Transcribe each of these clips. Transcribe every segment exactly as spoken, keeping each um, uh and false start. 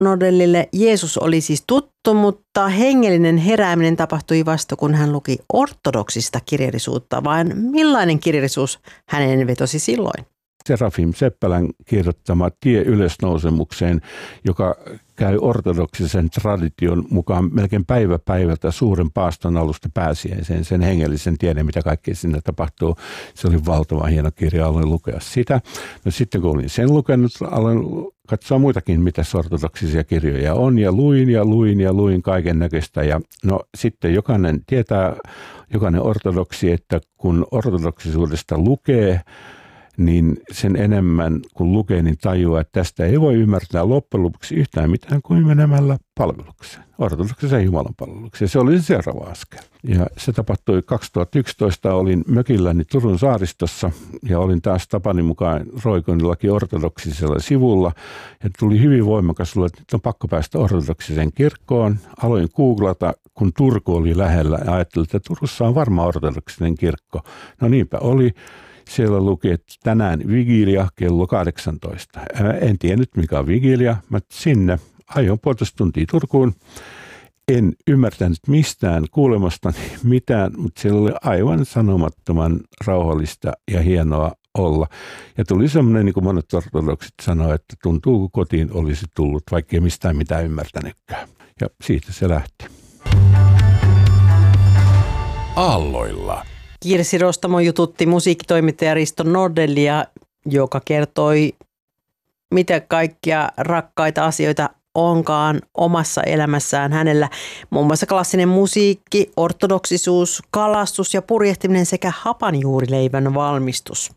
Nordellille Jeesus oli siis tuttu, mutta hengellinen herääminen tapahtui vasta, kun hän luki ortodoksista kirjallisuutta. Vaan millainen kirjallisuus hänen vetosi silloin? Serafim Seppälän kirjoittama Tie ylösnousemukseen, joka käy ortodoksisen tradition mukaan melkein päivä päivältä suuren paaston alusta pääsiäiseen, sen hengellisen tiedon, mitä kaikkea sinne tapahtuu. Se oli valtava hieno kirja, aloin lukea sitä. No sitten kun olin sen lukenut, aloin katsoa muitakin, mitä ortodoksisia kirjoja on, ja luin ja luin ja luin kaiken näköistä. Ja no sitten jokainen tietää, jokainen ortodoksi, että kun ortodoksisuudesta lukee, niin sen enemmän kun lukee, niin tajuaa, että tästä ei voi ymmärtää loppujen lopuksi yhtään mitään kuin menemällä palvelukseen, ortodoksiseen Jumalan palvelukseen. Se oli se seuraava askel. Ja se tapahtui kaksituhattayksitoista, olin mökilläni Turun saaristossa ja olin taas tapani mukaan roikoinnillakin ortodoksisella sivulla. Ja tuli hyvin voimakas luo, että nyt on pakko päästä ortodoksiseen kirkkoon. Aloin googlata, kun Turku oli lähellä ja ajattelin, että Turussa on varmaan ortodoksinen kirkko. No niinpä oli. Siellä luki, että tänään vigilia kello kahdeksantoista. En tiennyt mikä on vigilia, mutta sinne ajoin puolitoista tuntia Turkuun. En ymmärtänyt mistään kuulemastani mitään, mutta siellä oli aivan sanomattoman rauhallista ja hienoa olla. Ja tuli semmoinen, niin kuin monet ortodoksit sanoo, että tuntuu kun kotiin olisi tullut, vaikka ei mistään mitään ymmärtänytkään. Ja siitä se lähti. Aalloilla. Kirsi Rostamo jututti musiikkitoimittaja Risto Nordellia, joka kertoi, mitä kaikkia rakkaita asioita onkaan omassa elämässään hänellä. Muun muassa klassinen musiikki, ortodoksisuus, kalastus ja purjehtiminen sekä hapanjuurileivän valmistus.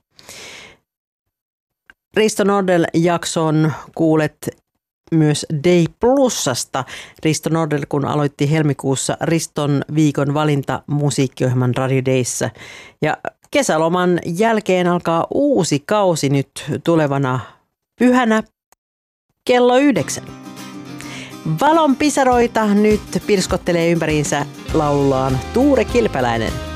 Risto Nordell-jakson kuulet myös Day Plusasta. Risto Nordell, kun aloitti helmikuussa Riston viikon valinta musiikkiohjelman Radio Dayssä. Ja kesäloman jälkeen alkaa uusi kausi nyt tulevana pyhänä kello yhdeksän. Valon pisaroita nyt pirskottelee ympäriinsä laulullaan Tuure Kilpeläinen.